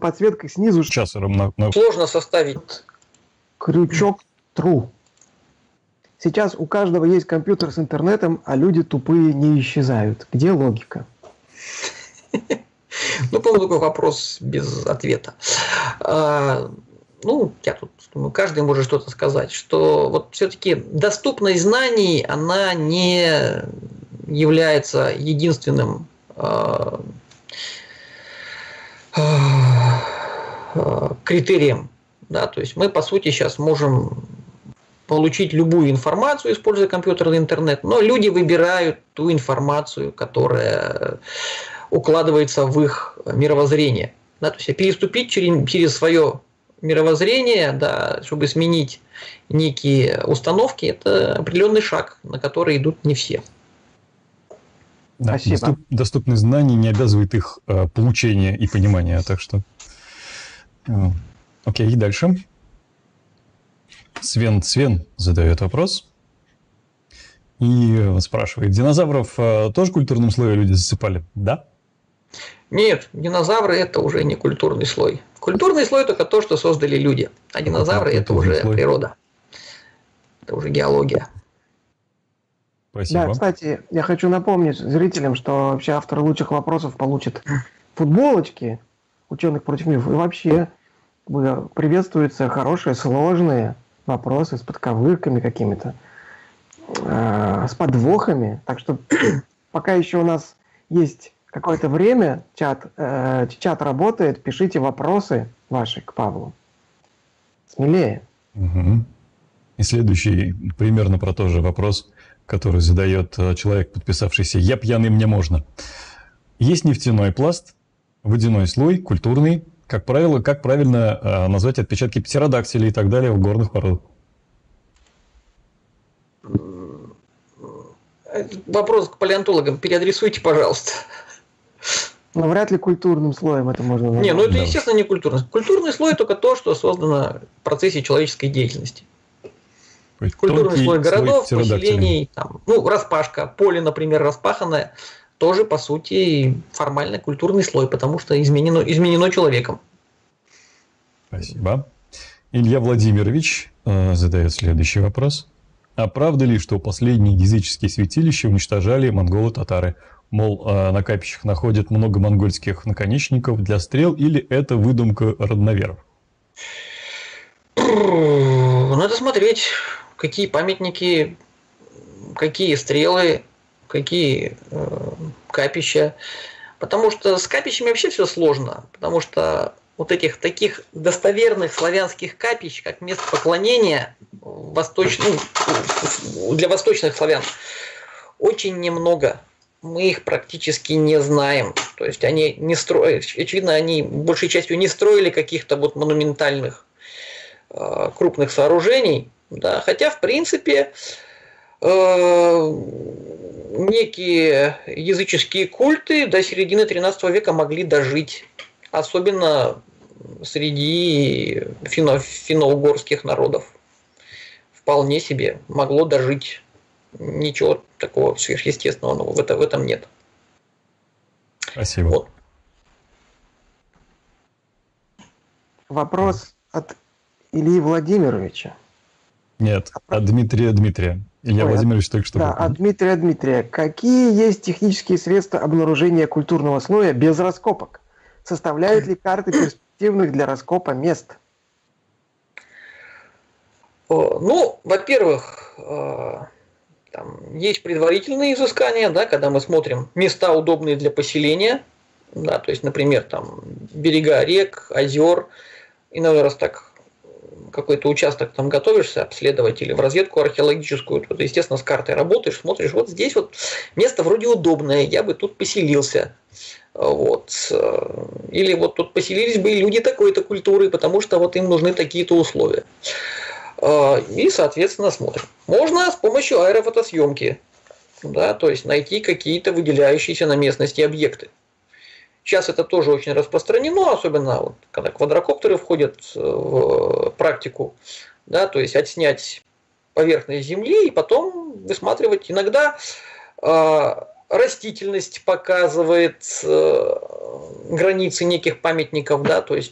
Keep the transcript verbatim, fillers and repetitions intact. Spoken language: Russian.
подсветкой снизу. Сейчас на, на... Сложно составить. Крючок true. Сейчас у каждого есть компьютер с интернетом, а люди тупые не исчезают. Где логика? Ну, по-моему, такой вопрос без ответа. Ну, я тут думаю, каждый может что-то сказать, что вот все-таки доступность знаний, она не является единственным критерием. Да? То есть мы, по сути, сейчас можем получить любую информацию, используя компьютерный интернет, но люди выбирают ту информацию, которая укладывается в их мировоззрение. Да? То есть переступить через, через свое мировоззрение, да, чтобы сменить некие установки, это определенный шаг, на который идут не все. Да, доступ, доступность знаний не обязывает их э, получения и понимания, так что... Э, окей, дальше. Свен Свен задает вопрос и спрашивает, динозавров э, тоже в культурном слое люди засыпали? Да? Нет, динозавры это уже не культурный слой. Культурный слой только то, что создали люди, а динозавры это уже слой. Природа. Это уже геология. Спасибо. Да, кстати, я хочу напомнить зрителям, что вообще автор лучших вопросов получит футболочки ученых против мифов. И вообще приветствуются хорошие, сложные вопросы с подковырками какими-то, э, с подвохами. Так что пока еще у нас есть какое-то время, чат, э, чат работает, пишите вопросы ваши к Павлу. Смелее. Угу. И следующий примерно про тот же вопрос, который задает человек, подписавшийся «Я пьяный, мне можно». Есть нефтяной пласт, водяной слой, культурный. Как правило, как правильно э, назвать отпечатки птеродактилей и так далее в горных породах? Вопрос к палеонтологам. Переадресуйте, пожалуйста. Но вряд ли культурным слоем это можно назвать. Не, ну это, да. естественно, не культурный. Культурный слой только то, что создано в процессе человеческой деятельности. Культурный слой городов, слой поселений, там, ну, распашка, поле, например, распаханное, тоже, по сути, формально культурный слой, потому что изменено, изменено человеком. Спасибо. Илья Владимирович э, задает следующий вопрос. А правда ли, что последние языческие святилища уничтожали монголы-татары? Мол, э, на капищах находят много монгольских наконечников для стрел, или это выдумка родноверов? Надо смотреть, какие памятники, какие стрелы, какие э, капища. Потому что с капищами вообще все сложно. Потому что вот этих таких достоверных славянских капищ, как место поклонения восточ... ну, для восточных славян, очень немного. Мы их практически не знаем. То есть они не строили, очевидно, они большей частью не строили каких-то вот монументальных э, крупных сооружений. Да, хотя, в принципе, э, некие языческие культы до середины тринадцатого века могли дожить. Особенно среди финно- финно-угорских народов. Вполне себе могло дожить. Ничего такого сверхъестественного в, это, в этом нет. Спасибо. Вот. Вопрос от Ильи Владимировича. Нет, от Дмитрия Дмитрия. Илья Ой, Владимирович только что. Да, от Дмитрия Дмитрия. Какие есть технические средства обнаружения культурного слоя без раскопок? Составляют ли карты перспективных для раскопа мест? Ну, во-первых, там есть предварительные изыскания, да, когда мы смотрим места, удобные для поселения. Да, то есть, например, там берега рек, озер. Иной раз так какой-то участок там готовишься обследовать или в разведку археологическую, то ты, естественно, с картой работаешь, смотришь, вот здесь вот место вроде удобное, я бы тут поселился. Вот. Или вот тут поселились бы люди такой-то культуры, потому что вот им нужны такие-то условия. И, соответственно, смотрим. Можно с помощью аэрофотосъемки, да, то есть найти какие-то выделяющиеся на местности объекты. Сейчас это тоже очень распространено, особенно вот, когда квадрокоптеры входят в практику, да, то есть отснять поверхность Земли и потом высматривать. Иногда э, растительность показывает э, границы неких памятников, да, то есть